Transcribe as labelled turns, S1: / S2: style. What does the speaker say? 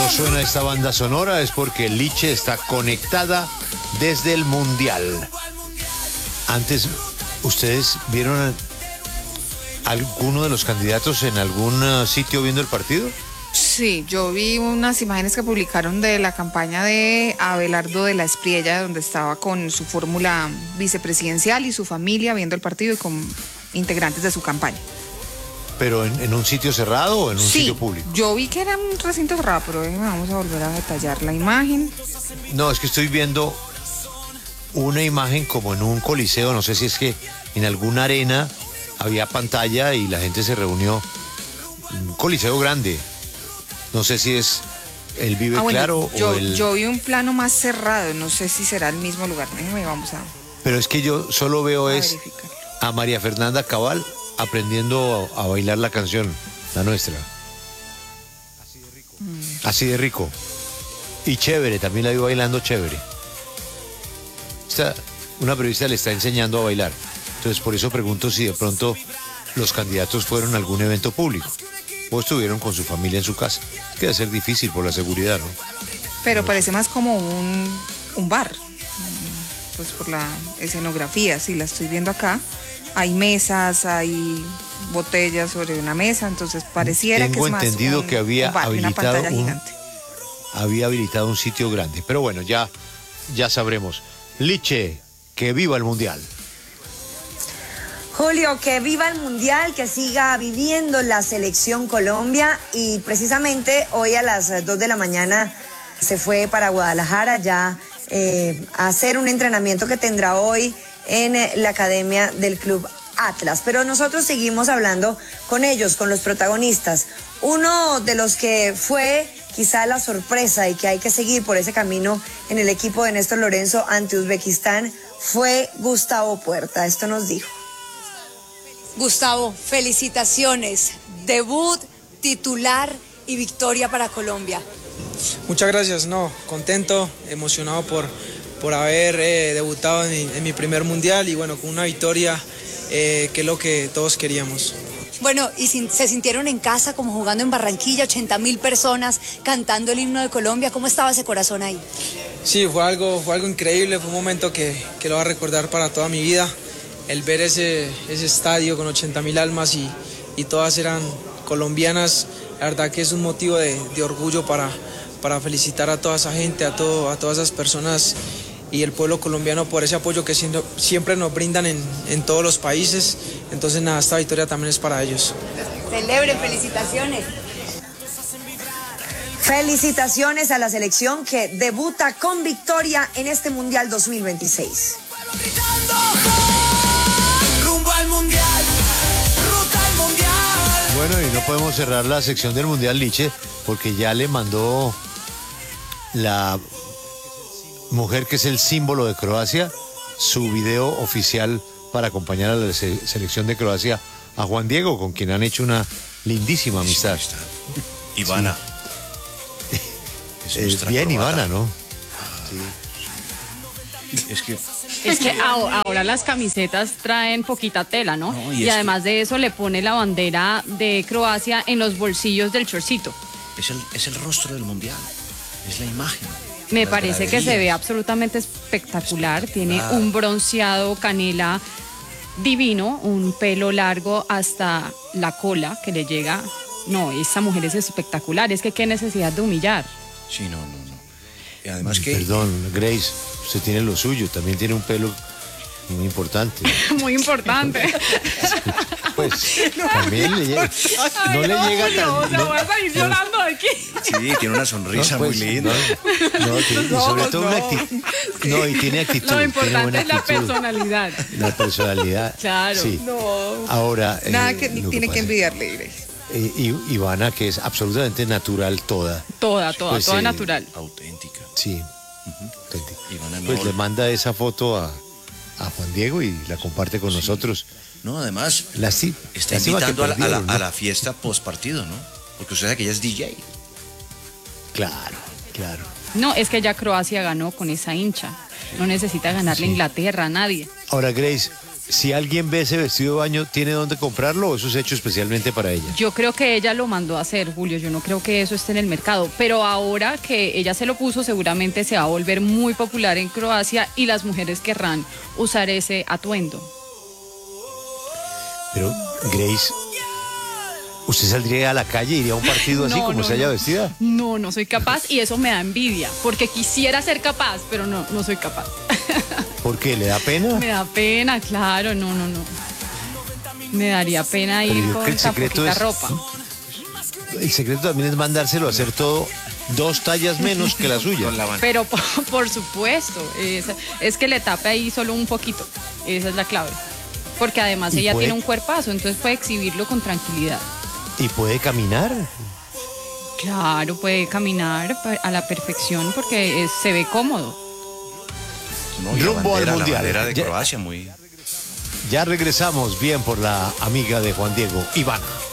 S1: no suena esta banda sonora es porque Liche está conectada desde el Mundial. Antes, ¿ustedes vieron a alguno de los candidatos en algún sitio viendo el partido?
S2: Sí, yo vi unas imágenes que publicaron de la campaña de Abelardo de la Espriella, donde estaba con su fórmula vicepresidencial y su familia viendo el partido y con integrantes de su campaña.
S1: ¿Pero en un sitio cerrado o en un sitio público?
S2: Yo vi que era un recinto cerrado, pero vamos a volver a detallar la imagen.
S1: No, es que estoy viendo una imagen como en un coliseo, no sé si es que en alguna arena había pantalla y la gente se reunió. Un coliseo grande. No sé si es el Vive Claro o el...
S2: Yo vi un plano más cerrado, no sé si será el mismo lugar. Vamos a...
S1: Pero es que yo solo veo a María Fernanda Cabal aprendiendo a bailar la canción, la nuestra. Así de rico. Así de rico. Y chévere, también la vi bailando chévere. Una periodista le está enseñando a bailar. Entonces por eso pregunto si de pronto los candidatos fueron a algún evento público o estuvieron con su familia en su casa. Es que debe ser difícil por la seguridad, ¿no?
S2: Pero parece más como un bar, pues por la escenografía, si la estoy viendo acá. Hay mesas, hay botellas sobre una mesa, entonces pareciera que es más
S1: Tengo entendido que había
S2: había
S1: habilitado un sitio grande, pero bueno, ya sabremos. Liche, que viva el Mundial.
S3: Julio, que viva el Mundial, que siga viviendo la selección Colombia, y precisamente hoy a las 2 de la mañana se fue para Guadalajara ya a hacer un entrenamiento que tendrá hoy en la academia del Club Atlas. Pero nosotros seguimos hablando con ellos, con los protagonistas. Uno de los que fue quizá la sorpresa y que hay que seguir por ese camino en el equipo de Néstor Lorenzo ante Uzbekistán fue Gustavo Puerta. Esto nos dijo.
S4: Gustavo, felicitaciones. Debut, titular y victoria para Colombia.
S5: Muchas gracias, contento, emocionado por haber debutado en mi primer mundial y bueno, con una victoria que es lo que todos queríamos.
S4: Bueno, y se sintieron en casa como jugando en Barranquilla, 80.000 personas cantando el himno de Colombia. ¿Cómo estaba ese corazón ahí?
S5: Sí, fue algo increíble, fue un momento que lo voy a recordar para toda mi vida. El ver ese estadio con 80.000 almas y todas eran colombianas, la verdad que es un motivo de orgullo para felicitar a toda esa gente, a todas esas personas y el pueblo colombiano por ese apoyo que siempre nos brindan en todos los países. Entonces nada, esta victoria también es para ellos.
S4: Celebren, felicitaciones.
S3: Felicitaciones a la selección que debuta con victoria en este Mundial 2026.
S1: Bueno, y no podemos cerrar la sección del Mundial, Liche, porque ya le mandó la mujer que es el símbolo de Croacia su video oficial para acompañar a la selección de Croacia a Juan Diego, con quien han hecho una lindísima amistad.
S6: Ivana.
S1: Sí. Bien, Ivana, ¿no?
S6: Sí.
S7: Es que ahora las camisetas traen poquita tela, ¿no? Y además de eso le pone la bandera de Croacia en los bolsillos del chorcito.
S6: Es el rostro del Mundial, es la imagen.
S7: Me parece que se ve absolutamente espectacular. Tiene un bronceado canela divino, un pelo largo hasta la cola que le llega. No, esa mujer es espectacular. Es que qué necesidad de humillar.
S6: Sí, no. Y además que...
S1: Perdón, Grace, usted tiene lo suyo, también tiene un pelo muy importante.
S7: Muy importante.
S1: Pues también le llega. No le llega tan.
S7: O sea, voy a salir llorando de aquí.
S6: Sí, tiene una sonrisa muy linda.
S1: Y sobre todo una actitud. No, y tiene actitud.
S7: Lo importante es la
S1: actitud.
S7: personalidad.
S1: La personalidad.
S7: Claro.
S1: Sí.
S2: No.
S1: Ahora.
S2: Nada que tiene que envidiarle, Grace.
S1: Ivana, que es absolutamente natural toda.
S7: Toda natural.
S6: Auténtica.
S1: Sí. Auténtica.
S6: Ivana,
S1: pues le manda esa foto a Juan Diego y la comparte con nosotros.
S6: No, además, está
S1: invitando
S6: a la fiesta post partido, ¿no? Porque usted sabe que ella es DJ.
S1: Claro.
S7: No, es que ya Croacia ganó con esa hincha. No necesita ganarle a Inglaterra, a nadie.
S1: Ahora, Grace, Si alguien ve ese vestido de baño, ¿tiene dónde comprarlo o eso es hecho especialmente para ella?
S7: Yo creo que ella lo mandó a hacer, Julio. Yo no creo que eso esté en el mercado. Pero ahora que ella se lo puso, seguramente se va a volver muy popular en Croacia y las mujeres querrán usar ese atuendo.
S1: Pero, Grace, ¿usted saldría a la calle y iría a un partido así como se haya vestida?
S7: No soy capaz y eso me da envidia. Porque quisiera ser capaz, pero no soy capaz.
S1: ¿Por qué? ¿Le da pena?
S7: Me da pena, claro, no. Me daría pena
S1: Pero
S7: ir
S1: yo creo
S7: con
S1: que el
S7: tan
S1: secreto
S7: poquita
S1: es-
S7: ropa.
S1: El secreto también es mandárselo a hacer todo 2 tallas menos que la suya.
S6: Con la mano.
S7: Pero por supuesto, es que le tape ahí solo un poquito. Esa es la clave. Porque además
S1: Y
S7: ella
S1: puede-
S7: tiene un cuerpazo, entonces puede exhibirlo con tranquilidad.
S1: ¿Y puede caminar?
S7: Claro, puede caminar a la perfección porque se ve cómodo.
S6: No, y
S1: Rumbo al
S6: la
S1: Mundial.
S6: bandera de
S1: Ya-
S6: Croacia muy...
S1: Ya regresamos bien por la amiga de Juan Diego, Ivana.